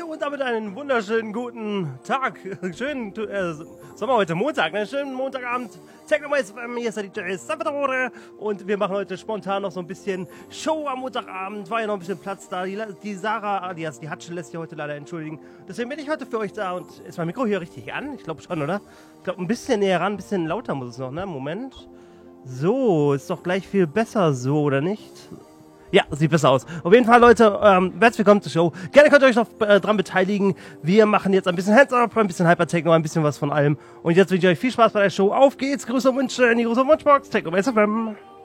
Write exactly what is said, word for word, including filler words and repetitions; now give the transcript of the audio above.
und damit einen wunderschönen guten Tag. Schönen äh, Sommer heute Montag, ne? Schönen Montagabend. Techno F M, hier ist der D J Salvatore und wir machen heute spontan noch so ein bisschen Show am Montagabend. War ja noch ein bisschen Platz da. Die, die Sarah, alias die Hatsche, lässt sich heute leider entschuldigen. Deswegen bin ich heute für euch da und ist mein Mikro hier richtig an? Ich glaube schon, oder? Ich glaube, ein bisschen näher ran, ein bisschen lauter muss es noch, ne? Moment. So, ist doch gleich viel besser so, oder nicht? Ja, sieht besser aus. Auf jeden Fall, Leute, ähm, herzlich willkommen zur Show. Gerne könnt ihr euch noch äh, dran beteiligen. Wir machen jetzt ein bisschen Hands-Up, ein bisschen Hyper-Techno, ein bisschen was von allem. Und jetzt wünsche ich euch viel Spaß bei der Show. Auf geht's, Grüße und Wünsche in die große Wunschbox. Techno F M.